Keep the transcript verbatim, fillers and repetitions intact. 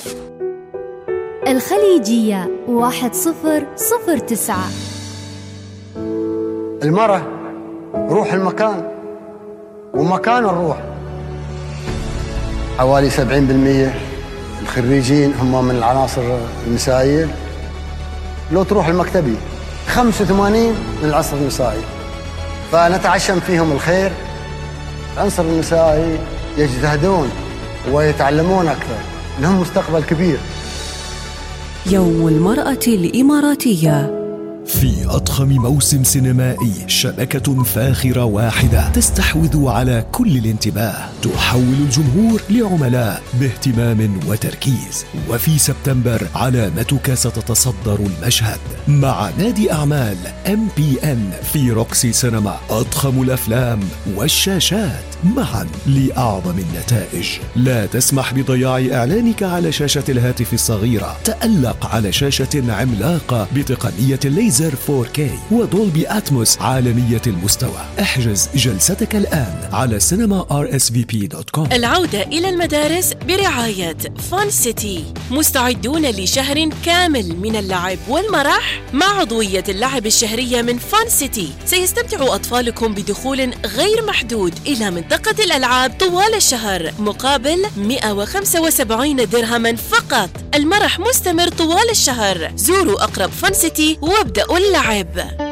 الخليجية واحد صفر صفر تسعة. المرأة روح المكان ومكان الروح. حوالي سبعين بالمئة الخريجين هم من العناصر النسائية. لو تروح المكتبي خمسة وثمانين من العنصر النسائي، فنتعشم فيهم الخير. العنصر النسائي يجتهدون ويتعلمون أكثر، لهم مستقبل كبير. يوم المرأة الإماراتية. في أضخم موسم سينمائي، شبكة فاخرة واحدة تستحوذ على كل الانتباه، تحول الجمهور لعملاء باهتمام وتركيز. وفي سبتمبر علامتك ستتصدر المشهد مع نادي أعمال إم بي إن في روكسي سينما. أضخم الأفلام والشاشات معا لأعظم النتائج. لا تسمح بضياع إعلانك على شاشة الهاتف الصغيرة. تألق على شاشة عملاقة بتقنية الليزر فور كي ودولبي أتموس عالمية المستوى. احجز جلستك الآن على سينما آر إس في بي دوت كوم. العودة إلى المدارس برعاية فان سيتي. مستعدون لشهر كامل من اللعب والمرح مع عضوية اللعب الشهرية من فان سيتي. سيستمتع أطفالكم بدخول غير محدود إلى منطقة الألعاب طوال الشهر مقابل مئة وخمسة وسبعين درهما فقط. المرح مستمر طوال الشهر. زوروا أقرب فان سيتي وابدأوا اللعب.